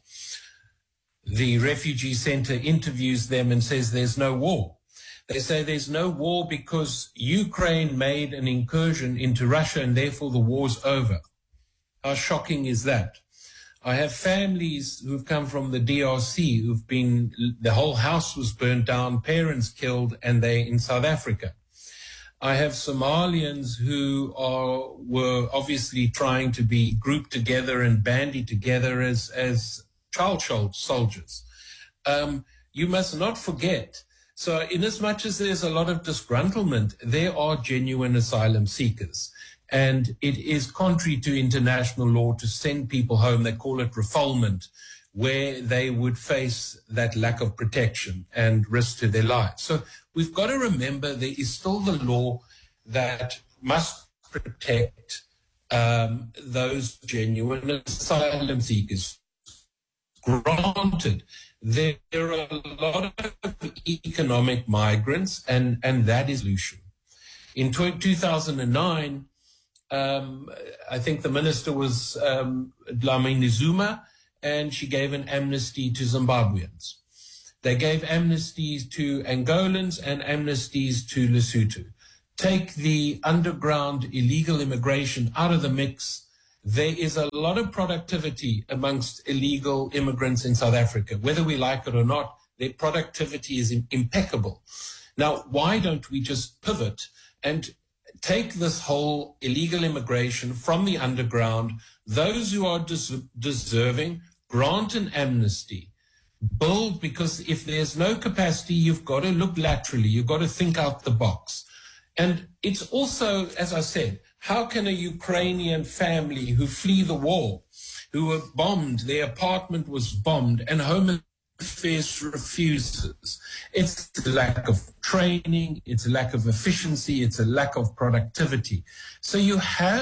The refugee center interviews them and says there's no war. They say there's no war because Ukraine made an incursion into Russia and therefore the war's over. How shocking is that? I have families who've come from the D R C who've been, the whole house was burnt down, parents killed, and they're in South Africa. I have Somalians who are were obviously trying to be grouped together and bandied together as, as child soldiers. Um, you must not forget, so in as much as there's a lot of disgruntlement, there are genuine asylum seekers. And it is contrary to international law to send people home, they call it refoulement, where they would face that lack of protection and risk to their lives. So we've got to remember there is still the law that must protect um, those genuine asylum seekers. Granted, there are a lot of economic migrants, and, and that is solution. In two thousand nine, um, I think the minister was um, Dlamini Zuma, and she gave an amnesty to Zimbabweans. They gave amnesties to Angolans and amnesties to Lesotho. Take the underground illegal immigration out of the mix. There is a lot of productivity amongst illegal immigrants in South Africa. Whether we like it or not, their productivity is impeccable. Now, why don't we just pivot and take this whole illegal immigration from the underground, those who are des- deserving, grant an amnesty, build, because if there's no capacity, you've got to look laterally, you've got to think out the box. And it's also, as I said, how can a Ukrainian family who flee the war, who were bombed, their apartment was bombed, and Home Affairs refuses? It's a lack of training, it's a lack of efficiency, it's a lack of productivity. So you have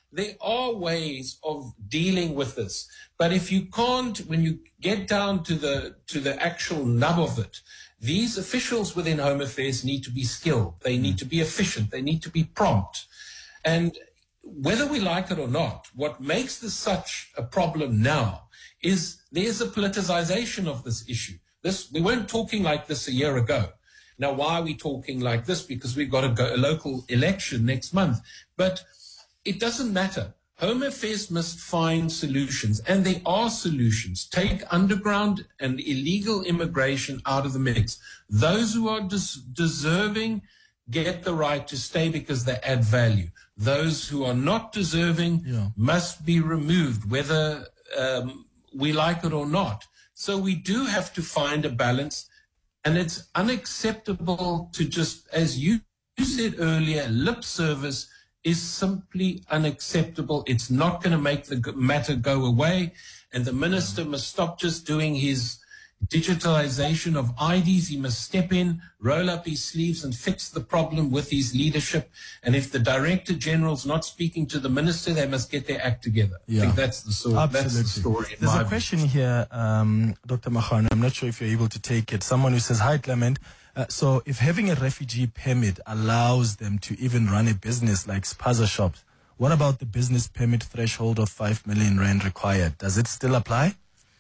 there are ways of dealing with this. But if you can't, when you get down to the to the actual nub of it, these officials within Home Affairs need to be skilled. They need to be efficient. They need to be prompt. And whether we like it or not, what makes this such a problem now is there's a politicization of this issue. This, we weren't talking like this a year ago. Now, why are we talking like this? Because we've got a, go, a local election next month. But it doesn't matter. Home Affairs must find solutions, and there are solutions. Take underground and illegal immigration out of the mix. Those who are des- deserving get the right to stay because they add value. Those who are not deserving Yeah. must be removed, whether um, we like it or not. So we do have to find a balance, and it's unacceptable to just, as you said earlier, lip service is simply unacceptable. It's not going to make the g- matter go away, and the minister must stop just doing his digitalization of I Ds. He must step in, roll up his sleeves and fix the problem with his leadership. And if the Director General's not speaking to the minister, they must get their act together. Yeah. I think that's the, so, that's the story. in There's my a view. question here, um, Doctor Magano. I'm not sure if you're able to take it. Someone who says, hi, Clement. Uh, so if having a refugee permit allows them to even run a business like spaza shops, what about the business permit threshold of five million rand required? Does it still apply?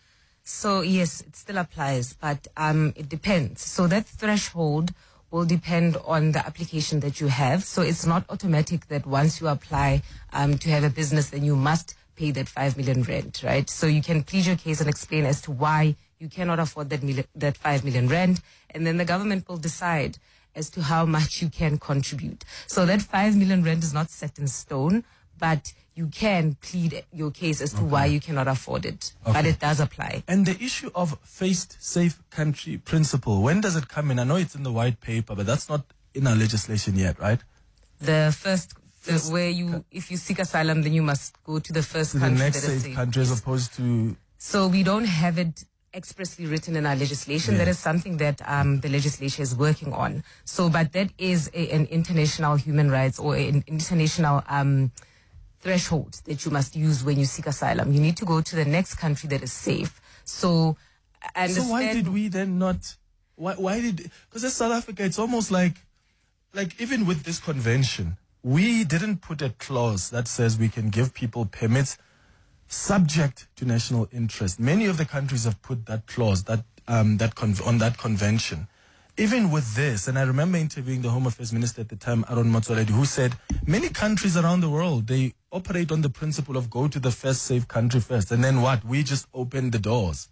So yes, it still applies, but um, it depends. So that threshold will depend on the application that you have. So it's not automatic that once you apply um, to have a business, then you must pay that five million rand, right? So you can plead your case and explain as to why you cannot afford that million, that five million rand, and then the government will decide as to how much you can contribute. So that five million rand is not set in stone, but you can plead your case as to why you cannot afford it. But Okay. it does apply. And the issue of phased safe country principle, when does it come in? I know it's in the white paper, but that's not in our legislation yet, right? The first, the, where you, if you seek asylum, then you must go to the first To the country next that is safe safe. country as opposed to... So we don't have it expressly written in our legislation. Yeah. That is something that um, the legislature is working on. So, but that is a, an international human rights or an international um, threshold that you must use when you seek asylum. You need to go to the next country that is safe. So, I So why understand- did we then not? Why? Why did? Because in South Africa, it's almost like, like even with this convention, we didn't put a clause that says we can give people permits subject to national interest. Many of the countries have put that clause that um that con- on that convention. Even with this, and I remember interviewing the Home Affairs Minister at the time, Aaron Motsoaledi, who said many countries around the world, they operate on the principle of go to the first safe country first, and then what? We just open the doors.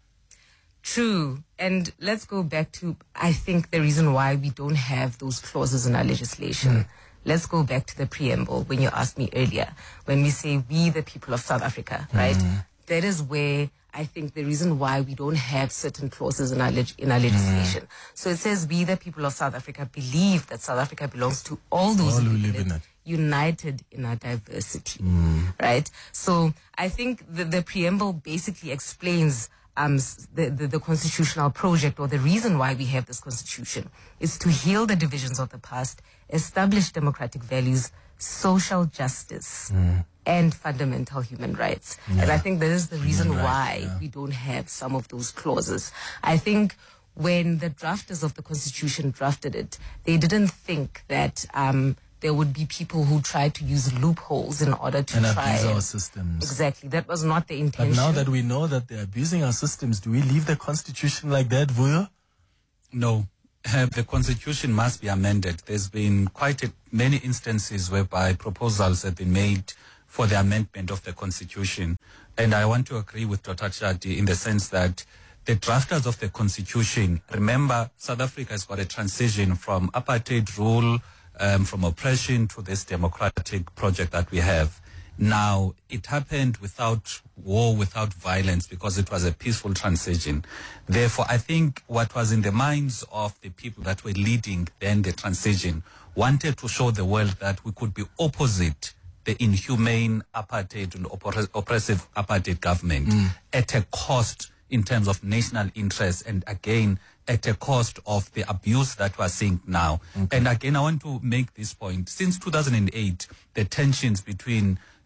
True. And let's go back to, I think, the reason why we don't have those clauses in our legislation. Mm. Let's go back to the preamble when you asked me earlier, when we say we, the people of South Africa, right? Mm. That is where I think the reason why we don't have certain clauses in our, leg- in our legislation. Mm. So it says we, the people of South Africa, believe that South Africa belongs to all those All who who live live in in it, it. united in our diversity, Mm. right? So I think the, the preamble basically explains um, s- the, the, the constitutional project, or the reason why we have this constitution is to heal the divisions of the past, establish democratic values, social justice, and fundamental human rights. And I think that is the reason Human why rights, yeah. we don't have some of those clauses. I think when the drafters of the constitution drafted it, they didn't think that um, there would be people who tried to use loopholes in order to And try abuse our and- systems. Exactly, that was not the But intention. now that we know that they're abusing our systems, do we leave the constitution like that, Vuyo? No. Uh, the constitution must be amended. There's been quite a, many instances whereby proposals have been made for the amendment of the constitution. And I want to agree with Doctor Chadi in the sense that the drafters of the constitution, remember, South Africa has got a transition from apartheid rule, um, from oppression to this democratic project that we have. Now, it happened without war, without violence, because it was a peaceful transition. Therefore, I think what was in the minds of the people that were leading then the transition wanted to show the world that we could be opposite the inhumane apartheid and oppre- oppressive apartheid government Mm. at a cost in terms of national interest, and again, at a cost of the abuse that we're seeing now. And again, I want to make this point. Since two thousand eight, the tensions between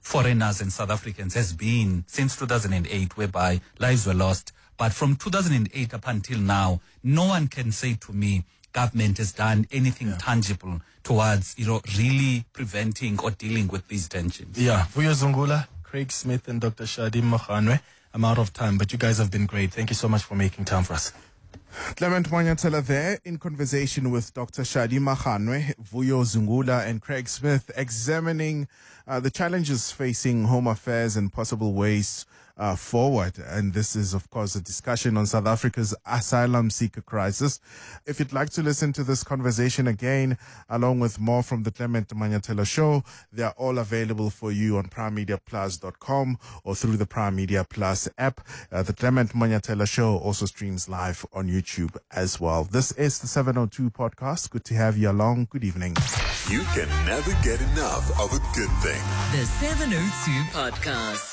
foreigners and South Africans has been since two thousand eight, whereby lives were lost. But from two thousand eight up until now, no one can say to me government has done anything yeah. tangible towards, you know, really preventing or dealing with these tensions. Yeah, Vuyo Zungula, Craig Smith and Doctor Shadim Mohanwe. I'm out of time, but you guys have been great. Thank you so much for making time for us. Clement Manyatela there in conversation with Doctor Shadi Mohanwe, Vuyo Zungula and Craig Smith, examining uh, the challenges facing Home Affairs and possible ways uh, forward. And this is, of course, a discussion on South Africa's asylum seeker crisis. If you'd like to listen to this conversation again, along with more from the Clement Manyatela show, they are all available for you on prime media plus dot com or through the Prime Media Plus app. Uh, the Clement Manyatela show also streams live on YouTube as well. This is the seven oh two podcast. Good to have you along. Good evening. You can never get enough of a good thing. The seven oh two podcast.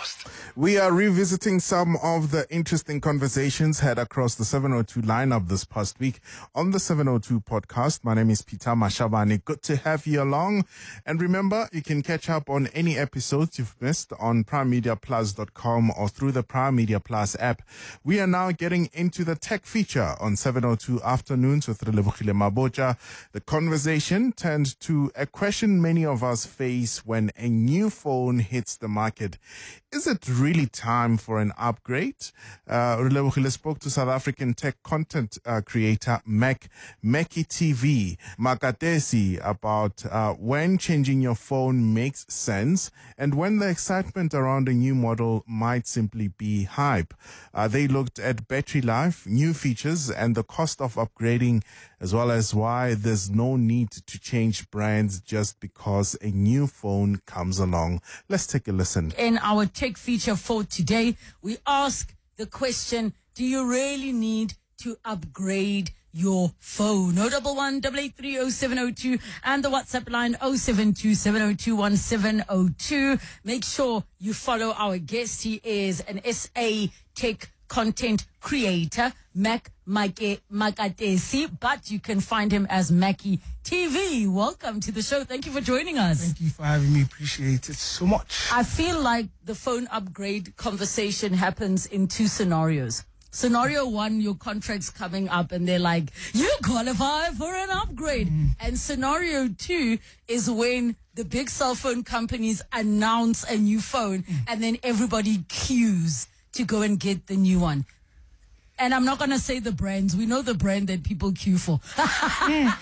We are revisiting some of the interesting conversations had across the seven oh two lineup this past week on the seven oh two podcast. My name is Peter Mashabane. Good to have you along. And remember, you can catch up on any episodes you've missed on prime media plus dot com or through the Prime Media Plus app. We are now getting into the tech feature on seven oh two Afternoons with Relebogile Maboja. The conversation turned to a question many of us face when a new phone hits the market. Is it really time for an upgrade? Uh, Relebogile spoke to South African tech content uh, creator Mac Mackie T V Makatesi about uh, when changing your phone makes sense and when the excitement around a new model might simply be hype. Uh, they looked at battery life, new features, and the cost of upgrading, as well as why there's no need to change brands just because a new phone comes along. Let's take a listen. In our tech feature for today, we ask the question, do you really need to upgrade your phone? oh one one, eight eight three, oh seven oh two and the WhatsApp line oh seven two, seven oh two, one seven oh two. Make sure you follow our guest. He is an S A tech content creator, Mac Makatesi, but you can find him as Mackie T V. Welcome to the show. Thank you for joining us. Thank you for having me. Appreciate it so much. I feel like the phone upgrade conversation happens in two scenarios. Scenario one, your contract's coming up and they're like, you qualify for an upgrade. Mm. And scenario two is when the big cell phone companies announce a new phone mm. and then everybody queues to go and get the new one. And I'm not going to say the brands. We know the brand that people queue for. I,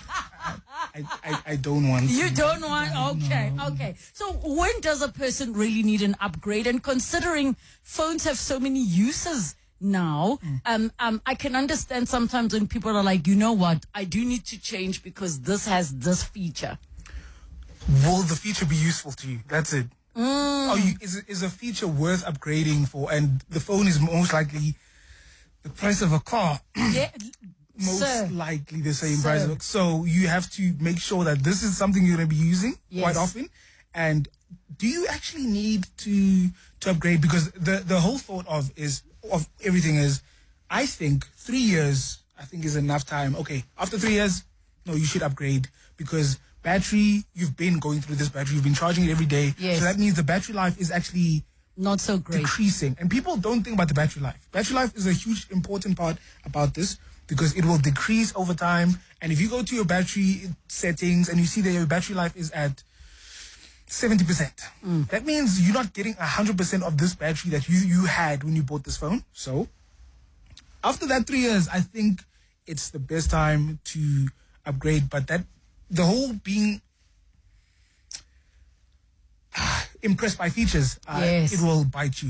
I, I don't want to. You don't want? Okay, no. okay. So when does a person really need an upgrade? And considering phones have so many uses now, mm. um, um, I can understand sometimes when people are like, you know what, I do need to change because this has this feature. Will the feature be useful to you? That's it. Mm. Are you, is, is a feature worth upgrading for? And the phone is most likely the price of a car. Yeah, most sir. likely the same Sir. price of a, so you have to make sure that this is something you're going to be using Yes. quite often. And do you actually need to to upgrade? Because the the whole thought of is of everything is, I think three years I think is enough time. Okay, after three years, no, you should upgrade because battery, you've been going through this battery, you've been charging it every day. Yes. So that means the battery life is actually not so great, decreasing. And people don't think about the battery life. Battery life is a huge important part about this because it will decrease over time. And if you go to your battery settings and you see that your battery life is at seventy percent, mm. that means you're not getting one hundred percent of this battery that you, you had when you bought this phone. So after that three years, I think it's the best time to upgrade. But that the whole being impressed by features, uh, Yes. it will bite you.